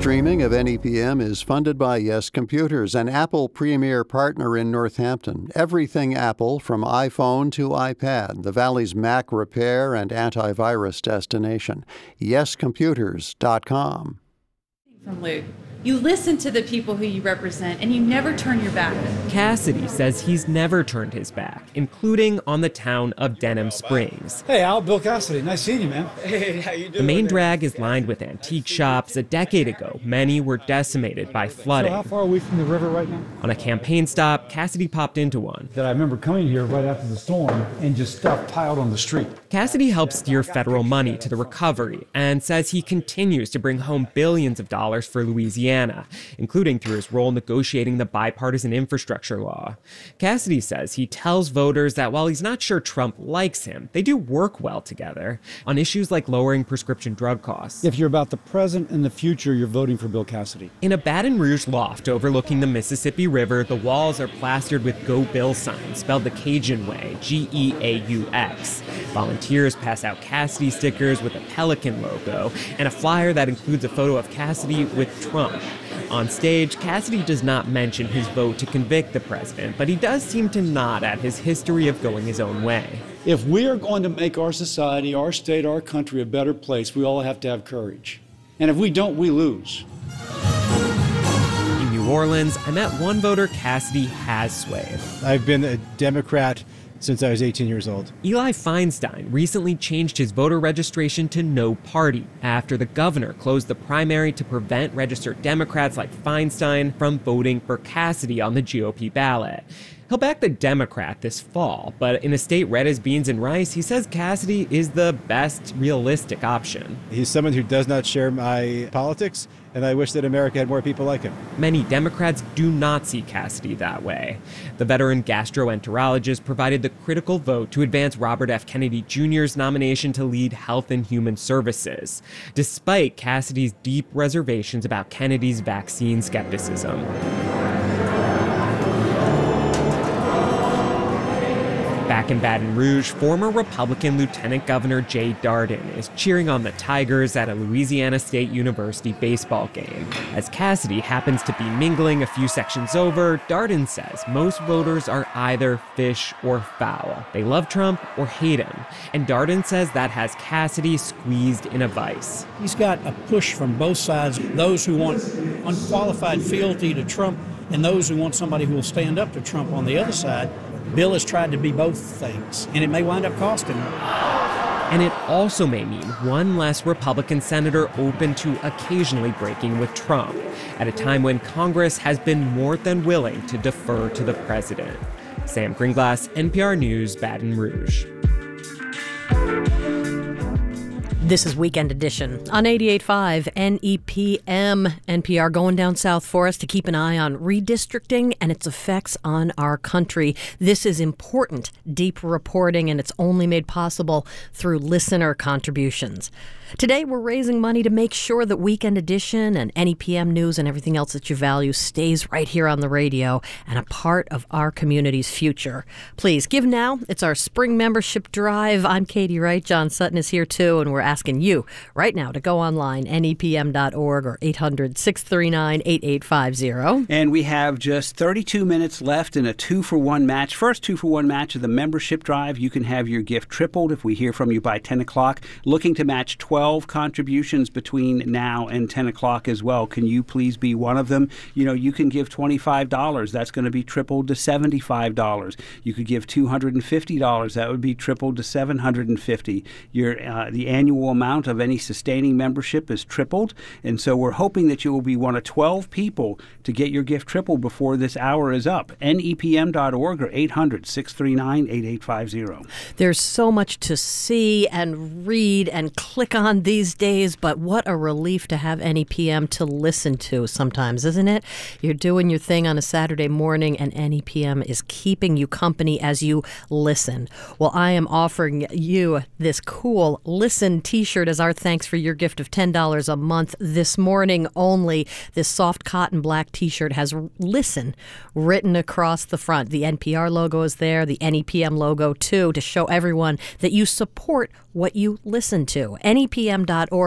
streaming of NEPM is funded by Yes Computers, an Apple Premier partner in Northampton. Everything Apple, from iPhone to iPad, the Valley's Mac repair and antivirus destination. YesComputers.com. From Luke. You listen to the people who you represent, and you never turn your back. Cassidy says he's never turned his back, including on the town of Denham Springs. Hey, Al, Bill Cassidy. Nice seeing you, man. Hey, how you doing? The main drag is lined with antique shops. A decade ago, many were decimated by flooding. So how far are we from the river right now? On a campaign stop, Cassidy popped into one. That I remember coming here right after the storm and just stuff piled on the street. Cassidy helps steer federal money to the recovery and says he continues to bring home billions of dollars for Louisiana, including through his role negotiating the bipartisan infrastructure law. Cassidy says he tells voters that while he's not sure Trump likes him, they do work well together on issues like lowering prescription drug costs. If you're about the present and the future, you're voting for Bill Cassidy. In a Baton Rouge loft overlooking the Mississippi River, the walls are plastered with Go Bill signs spelled the Cajun way, G-E-A-U-X. Volunteers pass out Cassidy stickers with a pelican logo and a flyer that includes a photo of Cassidy with Trump. On stage, Cassidy does not mention his vote to convict the president, but he does seem to nod at his history of going his own way. If we are going to make our society, our state, our country a better place, we all have to have courage. And if we don't, we lose. In New Orleans, I met one voter Cassidy has swayed. I've been a Democrat since I was 18 years old. Eli Feinstein recently changed his voter registration to no party after the governor closed the primary to prevent registered Democrats like Feinstein from voting for Cassidy on the GOP ballot. He'll back the Democrat this fall, but in a state red as beans and rice, he says Cassidy is the best realistic option. He's someone who does not share my politics, and I wish that America had more people like him. Many Democrats do not see Cassidy that way. The veteran gastroenterologist provided the critical vote to advance Robert F. Kennedy Jr.'s nomination to lead Health and Human Services, despite Cassidy's deep reservations about Kennedy's vaccine skepticism. Back in Baton Rouge, former Republican Lieutenant Governor Jay Darden is cheering on the Tigers at a Louisiana State University baseball game. As Cassidy happens to be mingling a few sections over, Darden says most voters are either fish or fowl. They love Trump or hate him. And Darden says that has Cassidy squeezed in a vice. He's got a push from both sides, those who want unqualified fealty to Trump and those who want somebody who will stand up to Trump on the other side. Bill has tried to be both things, and it may wind up costing him. And it also may mean one less Republican senator open to occasionally breaking with Trump, at a time when Congress has been more than willing to defer to the president. Sam Gringlass, NPR News, Baton Rouge. This is Weekend Edition on 88.5 NEPM. NPR going down south for us to keep an eye on redistricting and its effects on our country. This is important, deep reporting, and it's only made possible through listener contributions. Today, we're raising money to make sure that Weekend Edition and NEPM News and everything else that you value stays right here on the radio and a part of our community's future. Please give now. It's our spring membership drive. I'm Katie Wright. John Sutton is here, too, and we're asking you right now to go online, nepm.org or 800-639-8850. And we have just 32 minutes left in a 2-for-1 match. First 2-for-1 match of the membership drive. You can have your gift tripled if we hear from you by 10 o'clock. Looking to match 12 contributions between now and 10 o'clock as well. Can you please be one of them? You know, you can give $25. That's going to be tripled to $75. You could give $250. That would be tripled to $750. The annual amount of any sustaining membership is tripled. And so we're hoping that you will be one of 12 people to get your gift tripled before this hour is up. NEPM.org or 800-639-8850. There's so much to see and read and click on these days, but what a relief to have NEPM to listen to sometimes, isn't it? You're doing your thing on a Saturday morning and NEPM is keeping you company as you listen. Well, I am offering you this cool Listen t-shirt as our thanks for your gift of $10 a month this morning only. This soft cotton black t-shirt has Listen written across the front. The NPR logo is there, the NEPM logo too, to show everyone that you support what you listen to. NEPM.org